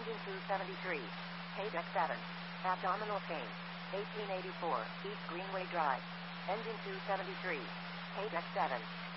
Engine 273. Deck 7. Abdominal chain. 1884, East Greenway Drive. Engine 273. Deck 7.